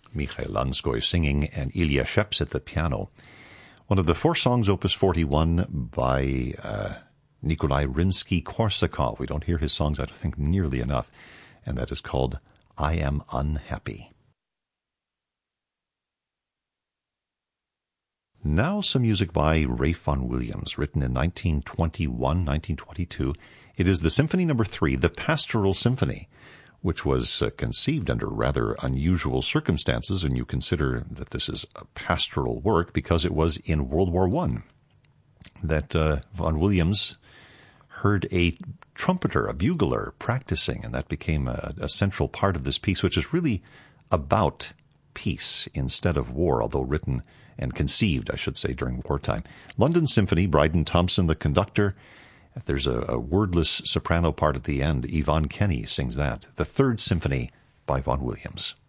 Mikhail Lanskoy singing and Ilya Sheps at the piano. One of the 4 songs, Opus 41, by Nikolai Rimsky-Korsakov. We don't hear his songs, I don't think, nearly enough, and that is called I Am Unhappy. Now some music by Ralph Vaughan Williams, written in 1921-1922. It is the Symphony No. 3, the Pastoral Symphony, which was conceived under rather unusual circumstances, and you consider that this is a pastoral work because it was in World War I that Vaughan Williams heard a trumpeter, a bugler, practicing, and that became a central part of this piece, which is really about peace instead of war, although written and conceived, I should say, during wartime. London Symphony, Bryden Thompson, the conductor. There's a wordless soprano part at the end. Yvonne Kenny sings that. The Third Symphony by Vaughan Williams.